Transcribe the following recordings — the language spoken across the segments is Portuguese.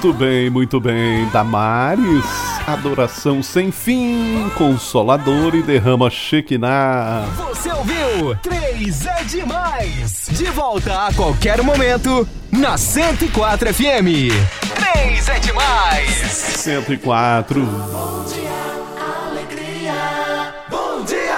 muito bem. Damares, adoração sem fim, consolador e derrama Shekinah. Você ouviu? 3 é demais. De volta a qualquer momento na 104 FM. 3 é demais. 104. Bom dia, alegria. Bom dia.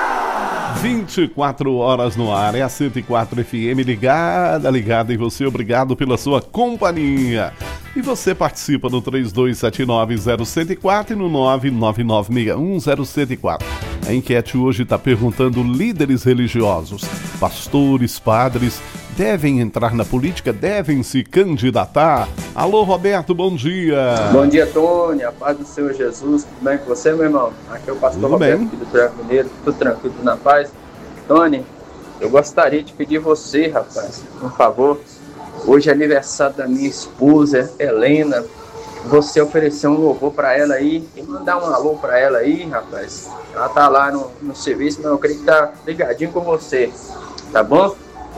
24 horas no ar, é a 104 FM ligada em você, obrigado pela sua companhia. E você participa no 3279-0104 e no 99961-0104. A enquete hoje está perguntando: líderes religiosos, pastores, padres, devem entrar na política, devem se candidatar? Alô, Roberto, bom dia. Bom dia, Tony, a paz do Senhor Jesus, tudo bem com você, meu irmão? Aqui é o pastor Tudo Roberto, bem. aqui do Triângulo Mineiro, tudo tranquilo, tudo na paz. Tony, eu gostaria de pedir você, rapaz, por favor, hoje é aniversário da minha esposa, Helena, você oferecer um louvor para ela aí e mandar um alô para ela aí, rapaz. Ela tá lá no serviço, mas eu creio que tá ligadinho com você, tá bom?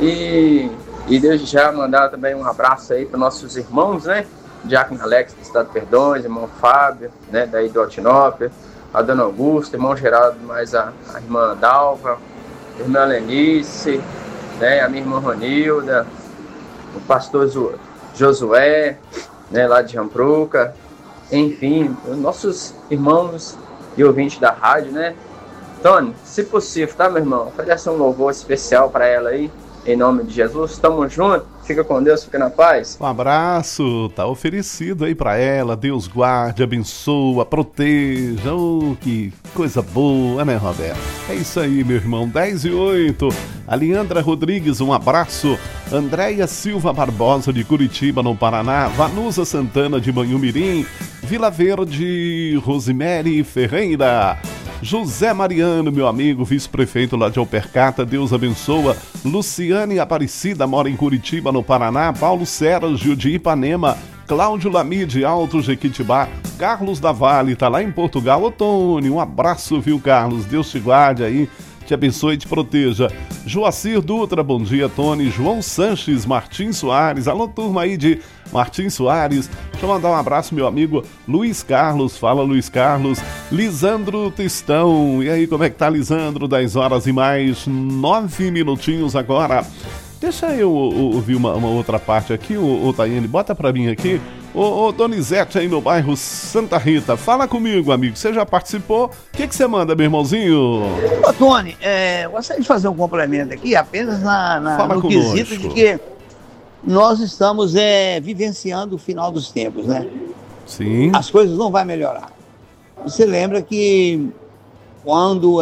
E desde já mandar também um abraço aí para nossos irmãos, né? Diácono Alex do Estado de Perdões, irmão Fábio, né? Daí do Altinópia, a dona Augusta, irmão Geraldo, mais a irmã Dalva, a irmã Lenice, né? A minha irmã Ronilda, o pastor Josué, né? Lá de Jampruca, enfim, os nossos irmãos e ouvintes da rádio, né? Tony, se possível, tá, meu irmão? Oferece um louvor especial para ela aí. Em nome de Jesus, tamo junto, fica com Deus, fica na paz. Um abraço, tá oferecido aí pra ela. Deus guarde, abençoa, proteja. Oh, que coisa boa, né, Roberto? É isso aí, meu irmão. 10:08. A Leandra Rodrigues, um abraço. Andréia Silva Barbosa de Curitiba, no Paraná. Vanusa Santana de Manhumirim. Vila Verde, Rosemary Ferreira. José Mariano, meu amigo, vice-prefeito lá de Alpercata, Deus abençoa. Luciane Aparecida, mora em Curitiba, no Paraná. Paulo Sérgio de Ipanema. Cláudio Lamy de Alto Jequitibá. Carlos da Vale, tá lá em Portugal. Ô Tony, um abraço, viu, Carlos? Deus te guarde aí, te abençoe e te proteja. Joacir Dutra, bom dia, Tony. João Sanches, Martim Soares. Alô, turma aí de Martim Soares. Deixa eu mandar um abraço, meu amigo Luiz Carlos. Fala, Luiz Carlos. Lisandro Testão. E aí, como é que tá, Lisandro? 10 horas e mais 9 minutinhos agora. Deixa eu ouvir uma outra parte aqui, ô Taiane. Bota pra mim aqui. Ô Donizete aí no bairro Santa Rita. Fala comigo, amigo. Você já participou? O que você manda, meu irmãozinho? Ô, Tony, gostaria de fazer um complemento aqui, apenas no quesito de que nós estamos vivenciando o final dos tempos, né? Sim. As coisas não vão melhorar. Você lembra que quando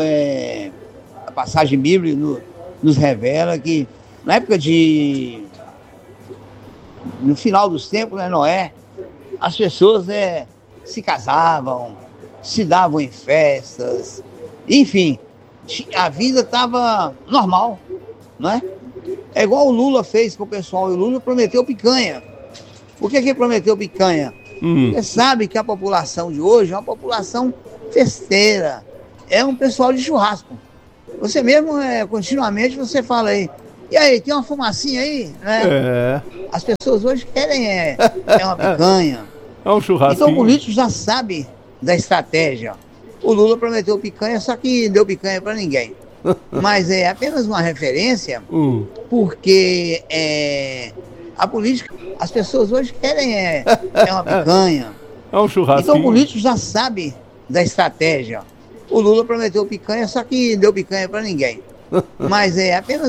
a passagem bíblica nos revela que na época no final dos tempos, né, Noé, as pessoas se casavam, se davam em festas, enfim, a vida estava normal, não é? É igual o Lula fez com o pessoal, e o Lula prometeu picanha. Por que prometeu picanha? Porque sabe que a população de hoje é uma população festeira, é um pessoal de churrasco. Você mesmo, continuamente, você fala aí, e aí, tem uma fumacinha aí? Né? As pessoas hoje querem uma picanha. É um churrasquinho. Então o político já sabe da estratégia. O Lula prometeu picanha, só que deu picanha para ninguém. Mas é apenas uma referência, porque a política, as pessoas hoje querem uma picanha. É um churrasquinho. Então o político já sabe da estratégia. O Lula prometeu picanha, só que deu picanha para ninguém. Mas é apenas